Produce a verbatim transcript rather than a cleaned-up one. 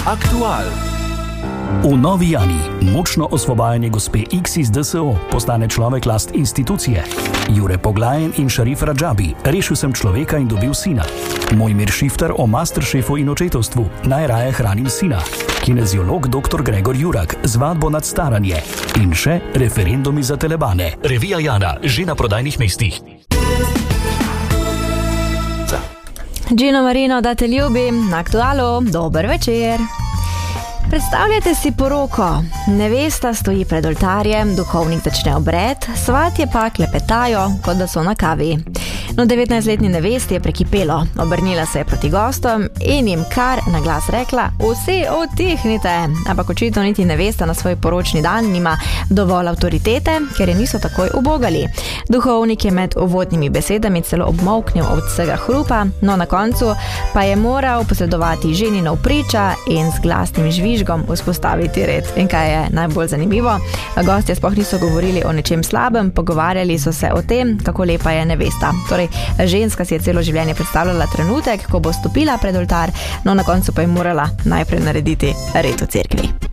Aktual. V Novi Jani močno osvobajanje gospe X iz D S O postane človek last institucije. Jure Poglajen in Šarif Radžabi, rešil sem človeka in dobil sina. Mojmir Šifter o masteršefu in očetovstvu, najraje hranim sina. Kineziolog doktor Gregor Jurak, zvadbo nad staranje. In še referendumi za telebane. Revija Jana, že na prodajnih mestih. Gino Marino, da te ljubim, na Aktualu, dober večer. Predstavljate si poroko. Nevesta stoji pred oltarjem, duhovnik začne obred, svatje pa klepetajo, kot da so na kavi. No, devetnajstletni nevesti je prekipelo, obrnila se je proti gostom in jim kar na glas rekla: vsi utihnite. Ampak očitno niti nevesta na svoj poročni dan nima dovolj avtoritete, ker je niso takoj ubogali. Duhovnik je med uvodnimi besedami celo obmolknil od vsega hrupa, no na koncu pa je moral posredovati ženinov priča in z glasnim žvižgom vzpostaviti red. In kaj je najbolj zanimivo? Gostje sploh niso govorili o nečem slabem, pogovarjali so se o tem, kako lepa je nevesta. Torej, ženska si je celo življenje predstavljala trenutek, ko bo stopila pred oltar, no na koncu pa je morala najprej narediti red v cerkvi.